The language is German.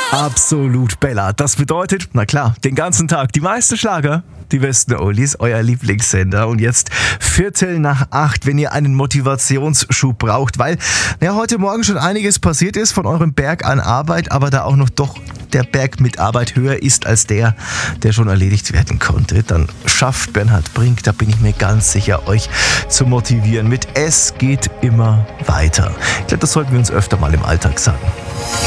Absolut Bella. Das bedeutet, na klar, den ganzen Tag die meisten Schlager, die besten Oldies, euer Lieblingssender. Und jetzt 7:45, wenn ihr einen Motivationsschub braucht, weil ja heute Morgen schon einiges passiert ist von eurem Berg an Arbeit, aber da auch noch doch der Berg mit Arbeit höher ist als der schon erledigt werden konnte, dann schafft Bernhard Brink, da bin ich mir ganz sicher, euch zu motivieren mit "Es geht immer weiter". Ich glaube, das sollten wir uns öfter mal im Alltag sagen.